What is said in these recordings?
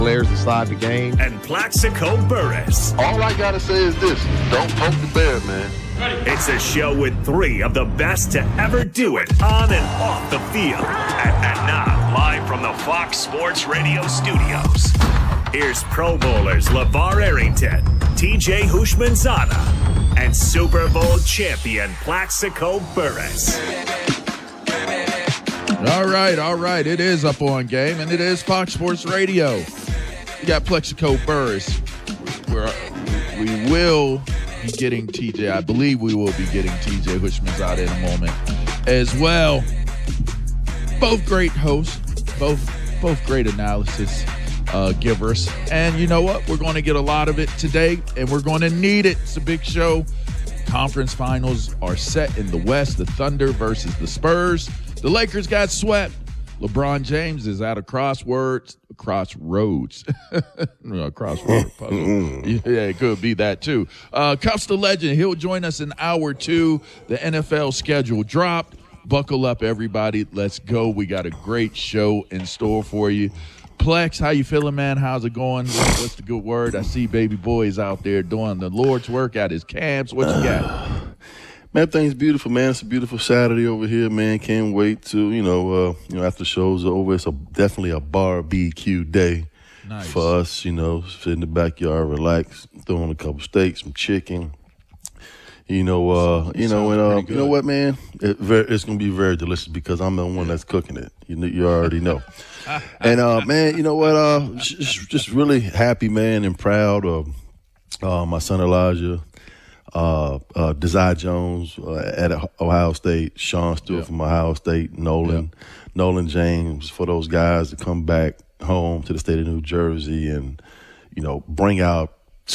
Players decide the game. And Plaxico Burress. All I gotta say is this: don't poke the bear, man. It's a show with three of the best to ever do it on and off the field. And now, live from the Fox Sports Radio studios, here's Pro Bowlers LeVar Arrington, TJ Houshmandzadeh, and Super Bowl champion Plaxico Burress. All right. It is Up On Game, and it is Fox Sports Radio. We got Plaxico Burress. We will be getting TJ. I believe we will be getting TJ Houshmandzadeh in a moment as well. Both great hosts, both great analysis givers. And you know what? We're going to get a lot of it today, and we're going to need it. It's a big show. Conference finals are set in the West. The Thunder versus the Spurs. The Lakers got swept. LeBron James is at a crossroads. Crossword puzzle. Yeah, it could be that too. Cuffs the legend. He'll join us in hour 2. The NFL schedule dropped. Buckle up, everybody. Let's go. We got a great show in store for you. Plex, how you feeling, man? How's it going? What's the good word? I see baby boys out there doing the Lord's work at his camps. What you got? Man, everything's beautiful, man. It's a beautiful Saturday over here, man. Can't wait to, after the show's over. It's definitely a barbecue day for us, sit in the backyard, relax, throw on a couple steaks, some chicken. You know what, man? It's going to be very delicious because I'm the one that's cooking it. You already know. And, man, you know what? Just really happy, man, and proud of my son Elijah. Desai Jones at Ohio State, Sean Stewart from Ohio State, Nolan James, for those guys to come back home to the state of New Jersey and, bring out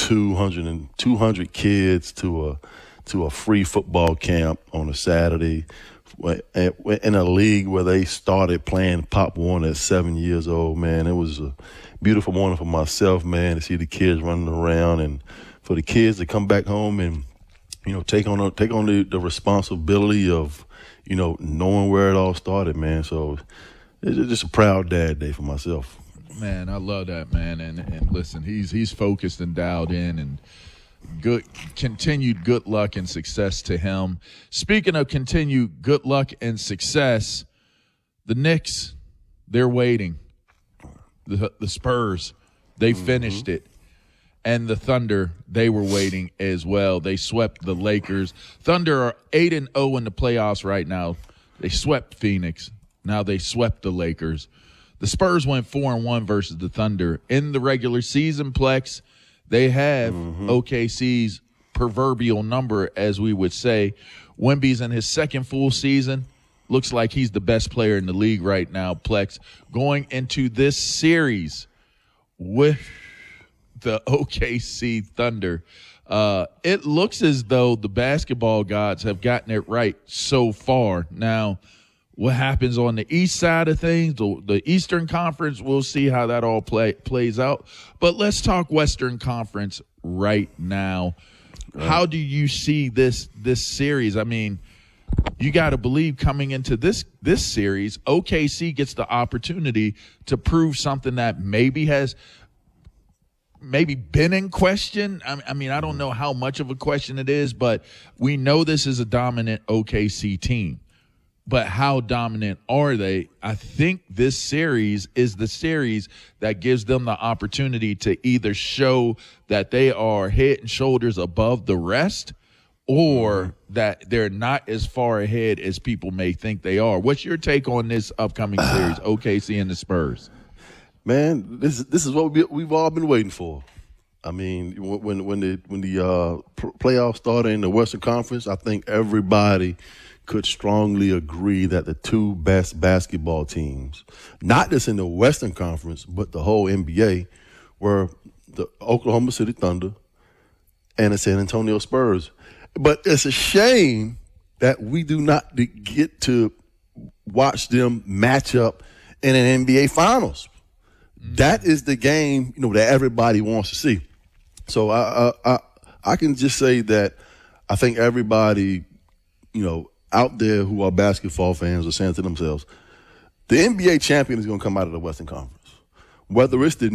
200 kids to a free football camp on a Saturday in a league where they started playing Pop Warner at 7 years old, man. It was a beautiful morning for myself, man, to see the kids running around and for the kids to come back home and, take on the responsibility of, knowing where it all started, man. So it's just a proud dad day for myself. Man, I love that, man. And listen, he's focused and dialed in, and continued good luck and success to him. Speaking of continued good luck and success, the Knicks, they're waiting. The Spurs, they finished it. And the Thunder, they were waiting as well. They swept the Lakers. Thunder are 8-0 in the playoffs right now. They swept Phoenix. Now they swept the Lakers. The Spurs went 4-1 versus the Thunder. In the regular season, Plex, they have OKC's proverbial number, as we would say. Wemby's in his second full season. Looks like he's the best player in the league right now, Plex. Going into this series with the OKC Thunder, it looks as though the basketball gods have gotten it right so far. Now, what happens on the east side of things, the Eastern Conference, we'll see how that all plays out. But let's talk Western Conference right now. How do you see this series? I mean, you got to believe coming into this series, OKC gets the opportunity to prove something that maybe been in question. I mean, I don't know how much of a question it is, but we know this is a dominant OKC team. But how dominant are they? I think this series is the series that gives them the opportunity to either show that they are head and shoulders above the rest, or that they're not as far ahead as people may think they are. What's your take on this upcoming series, OKC and the Spurs? Man, this is what we've all been waiting for. I mean, when the playoffs started in the Western Conference, I think everybody could strongly agree that the two best basketball teams, not just in the Western Conference, but the whole NBA, were the Oklahoma City Thunder and the San Antonio Spurs. But it's a shame that we do not get to watch them match up in an NBA Finals. That is the game, that everybody wants to see. So I can just say that I think everybody, out there who are basketball fans are saying to themselves, the NBA champion is going to come out of the Western Conference. Whether it's the